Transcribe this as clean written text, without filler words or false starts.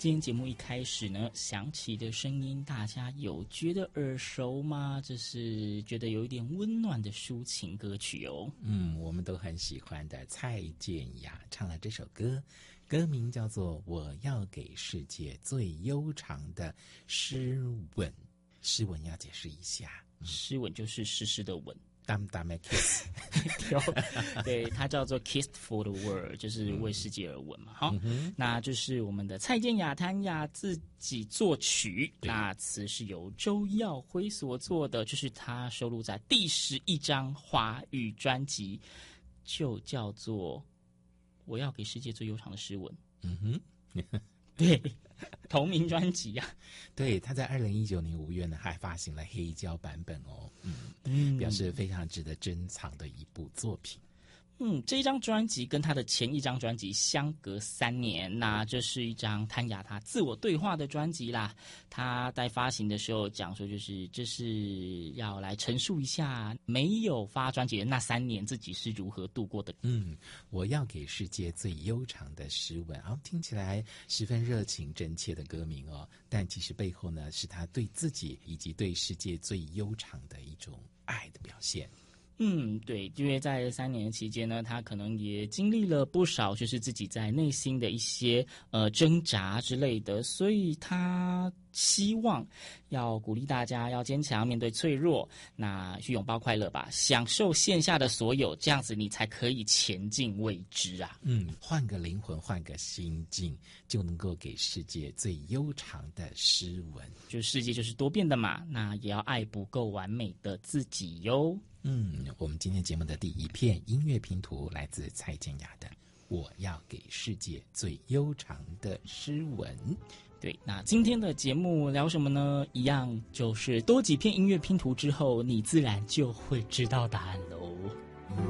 今天节目一开始呢，响起的声音，大家有觉得耳熟吗？这是觉得有一点温暖的抒情歌曲哦。 我们都很喜欢的蔡健雅唱了这首歌，歌名叫做《我要给世界最悠长的诗吻》。诗吻要解释一下， 诗吻就是诗诗的吻。 Dam dam kiss， 对，它叫做 Kiss for the World， 就是为世界而吻嘛。好，那就是我们的蔡健雅谭雅自己作曲，那词是由周耀辉所作的，就是他收录在第11张华语专辑，就叫做《我要给世界最悠长的诗吻》。对，同名专辑啊。 对，他在2019年5月呢，还发行了黑胶版本哦，表示非常值得珍藏的一部作品。 这一张专辑跟他的前一张专辑相隔3年，那这是一张谭雅他自我对话的专辑啦。他在发行的时候讲说，这是要来陈述一下没有发专辑的那3年自己是如何度过的。 我要给世界最悠长的诗吻，听起来十分热情真切的歌名哦，但其实背后呢，是他对自己以及对世界最悠长的一种爱的表现。 对，因为在3年期间呢，他可能也经历了不少，就是自己在内心的一些挣扎之类的，所以他希望要鼓励大家要坚强，面对脆弱，那去拥抱快乐吧，享受线下的所有，这样子你才可以前进未知啊。 换个灵魂，换个心境，就能够给世界最悠长的诗吻。 就世界就是多变的嘛，那也要爱不够完美的自己哟。 我们今天节目的第一片音乐拼图来自蔡健雅的《我要给世界最悠长的诗吻》。 对，那今天的节目聊什么呢？一样就是多几片音乐拼图之后，你自然就会知道答案喽。